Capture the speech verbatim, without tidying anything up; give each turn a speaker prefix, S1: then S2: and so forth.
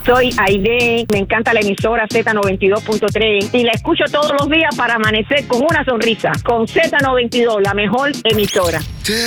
S1: Soy Aide, me encanta la emisora Z noventa y dos punto tres y la escucho todos los días para amanecer con una sonrisa. Con Z noventa y dos, la mejor emisora.